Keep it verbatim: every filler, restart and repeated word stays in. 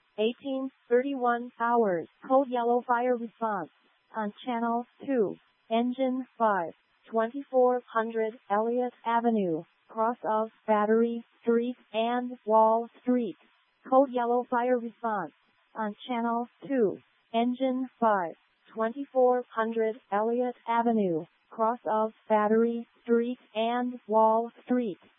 eighteen thirty-one hours. Code yellow fire response on channel two. Engine five. twenty-four hundred Elliott Avenue, cross of Battery Street and Wall Street. Code yellow fire response on channel two. Engine five. twenty-four hundred Elliott Avenue, cross of Battery Street and Wall Street.